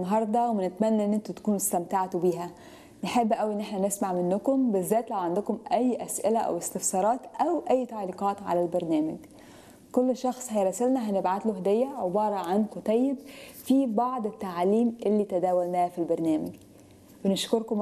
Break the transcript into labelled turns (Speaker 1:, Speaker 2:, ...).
Speaker 1: النهارده ونتمنى ان انتوا تكونوا استمتعتوا بيها. نحب قوي ان احنا نسمع منكم، بالذات لو عندكم اي اسئله او استفسارات او اي تعليقات على البرنامج. كل شخص هيراسلنا هنبعت له هديه عباره عن كتيب في بعض التعاليم اللي تداولناها في البرنامج. بنشكركم